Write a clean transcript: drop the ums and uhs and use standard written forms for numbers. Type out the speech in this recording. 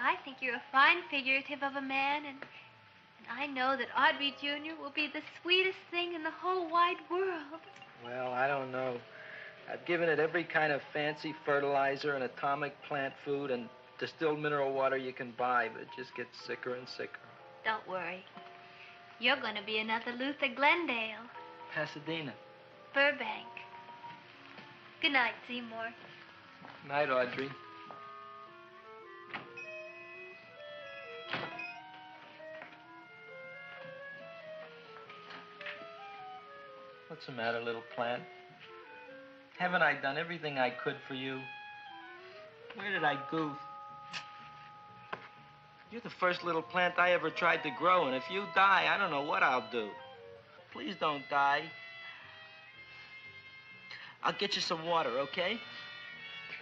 I think you're a fine figurative of a man, and I know that Audrey Jr. will be the sweetest thing in the whole wide world. Well, I don't know. I've given it every kind of fancy fertilizer and atomic plant food and distilled mineral water you can buy, but it just gets sicker and sicker. Don't worry. You're going to be another Luther Glendale. Pasadena. Burbank. Good night, Seymour. Night, Audrey. What's the matter, little plant? Haven't I done everything I could for you? Where did I goof? You're the first little plant I ever tried to grow, and if you die, I don't know what I'll do. Please don't die. I'll get you some water, okay?